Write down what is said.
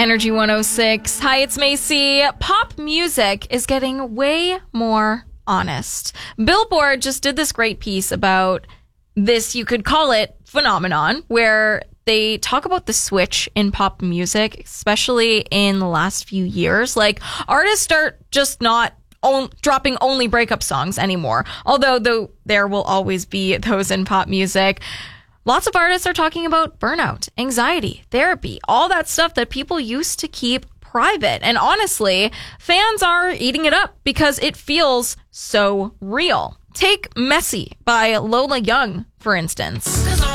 Energy 106. Hi, it's Macy. Pop music is getting way more honest. Billboard just did this great piece about this, you could call it, phenomenon, where they talk about the switch in pop music, especially in the last few years. Like, artists are just not dropping only breakup songs anymore. Although there will always be those in pop music. Lots of artists are talking about burnout, anxiety, therapy, all that stuff that people used to keep private. And honestly, fans are eating it up because it feels so real. Take Messy by Lola Young, for instance.